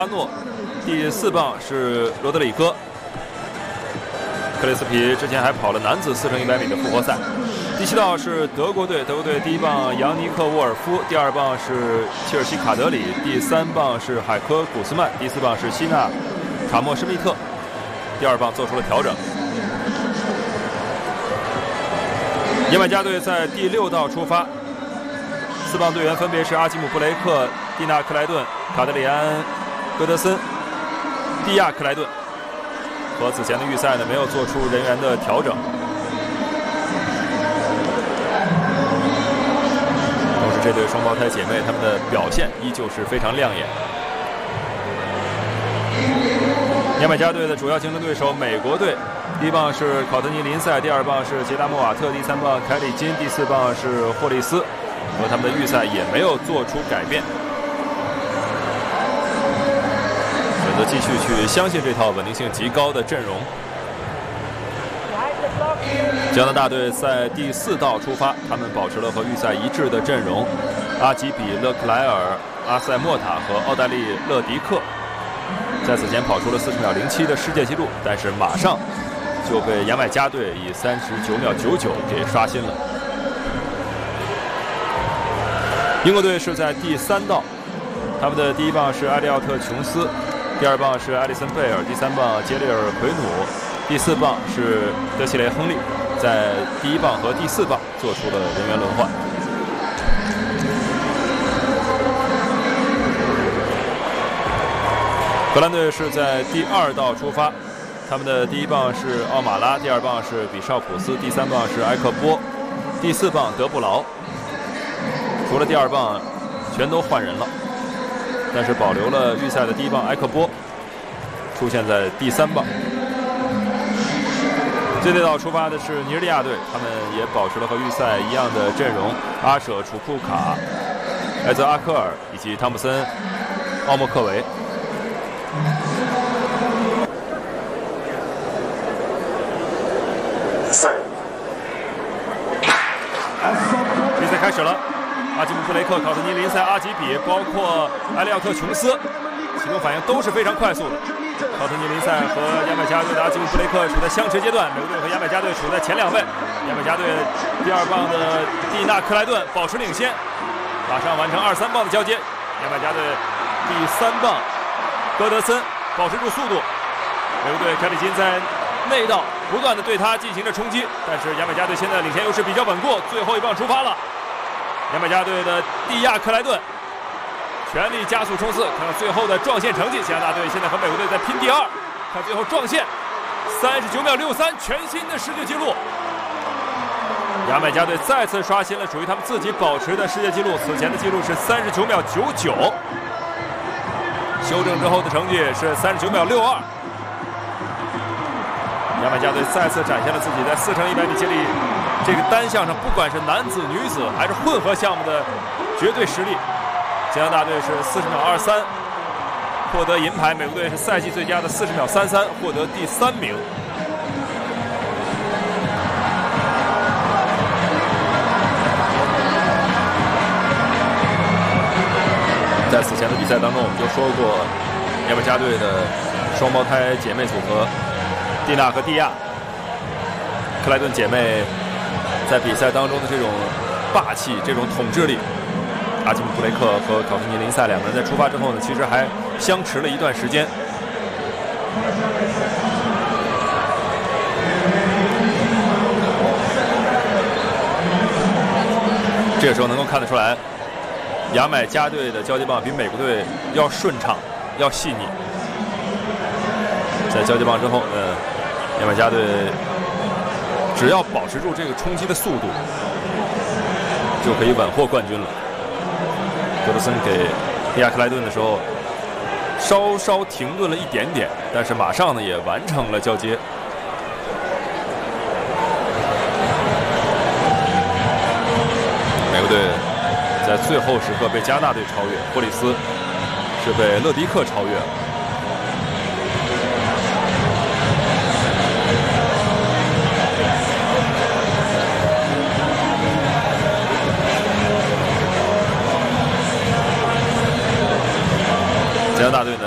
阿诺，第4棒是罗德里戈。克里斯皮之前还跑了男子4乘100米的复活赛。第7道是德国队，德国队第1棒扬尼克·沃尔夫，第2棒是切尔西·卡德里，第3棒是海科·古斯曼，第4棒是希纳·卡莫施密特。第2棒做出了调整。牙买加队在第6道出发，4棒队员分别是阿基姆·布雷克、蒂纳·克莱顿、卡德里安·戈德森、蒂亚·克莱顿。和此前的预赛呢，没有做出人员的调整。同时，这对双胞胎姐妹她们的表现依旧是非常亮眼。牙买加队的主要竞争对手美国队，第1棒是考特尼·林赛，第2棒是杰达·莫瓦特，第3棒凯里金，第4棒是霍利斯，和他们的预赛也没有做出改变。选择继续去相信这套稳定性极高的阵容。加拿大队在第4道出发，他们保持了和预赛一致的阵容：阿吉比、勒克莱尔、阿塞莫塔和奥黛丽·勒迪克。在此前跑出了40秒07的世界纪录，但是马上就被牙买加队以39秒99给刷新了。英国队是在第3道，他们的第1棒是埃利奥特·琼斯，第2棒是艾利森·贝尔，第3棒杰里尔·奎努，第4棒是德西雷·亨利，在第1棒和第4棒做出了人员轮换。荷兰队是在第2道出发，他们的第1棒是奥马拉，第2棒是比绍普斯，第3棒是埃克波，第4棒德布劳。除了第2棒，全都换人了。但是保留了预赛的第1棒埃克波，出现在第3棒。这队道出发的是尼日利亚队，他们也保持了和预赛一样的阵容：阿舍、楚库卡、埃泽阿科尔以及汤普森、奥莫克维。比赛开始了。阿基姆·布雷克、考特尼·林赛、阿吉比，包括埃利奥特·琼斯，启动反应都是非常快速的。考特尼·林赛和牙买加队的阿基姆·布雷克处在相持阶段，美国队和牙买加队处在前2位。牙买加队第2棒的蒂纳·克莱顿保持领先，马上完成2、3棒的交接。牙买加队第3棒戈德森保持住速度，美国队凯里金在内道不断的对他进行着冲击，但是牙买加队现在领先优势比较稳固，最后1棒出发了。牙买加队的蒂亚·克莱顿全力加速冲刺，看看最后的撞线成绩。加拿大队现在和美国队在拼第2，看最后撞线39秒63，全新的世界纪录。牙买加队再次刷新了属于他们自己保持的世界纪录，此前的纪录是39秒99，修正之后的成绩是39秒62。牙买加队再次展现了自己在4乘100米接力这个单项上，不管是男子、女子还是混合项目的绝对实力。加拿大队是40秒23获得银牌，美国队是赛季最佳的40秒33获得第3名。在此前的比赛当中，我们就说过，牙买加队的双胞胎姐妹组合蒂娜和蒂亚、克莱顿姐妹在比赛当中的这种霸气、这种统治力，阿基姆·布雷克和考特尼·林赛两个人在出发之后呢，其实还相持了一段时间。这个时候能够看得出来，牙买加队的交接棒比美国队要顺畅、要细腻。在交接棒之后，牙买加队只要保持住这个冲击的速度，就可以稳获冠军了。戈德森给蒂亚·克莱顿的时候，稍稍停顿了一点点，但是马上呢也完成了交接。美国队在最后时刻被加拿大队超越，霍利斯是被勒迪克超越了。加拿大队呢